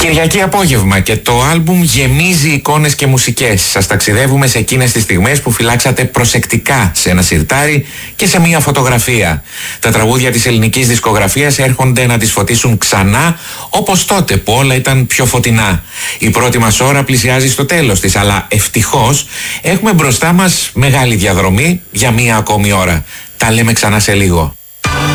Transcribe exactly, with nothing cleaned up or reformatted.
Κυριακή απόγευμα και το άλμπουμ γεμίζει εικόνες και μουσικές. Σας ταξιδεύουμε σε εκείνες τις στιγμές που φυλάξατε προσεκτικά σε ένα σιρτάρι και σε μία φωτογραφία. Τα τραγούδια της ελληνικής δισκογραφίας έρχονται να τις φωτίσουν ξανά, όπως τότε που όλα ήταν πιο φωτεινά. Η πρώτη μας ώρα πλησιάζει στο τέλος της, αλλά ευτυχώς έχουμε μπροστά μας μεγάλη διαδρομή για μία ακόμη ώρα. Τα λέμε ξανά σε λίγο.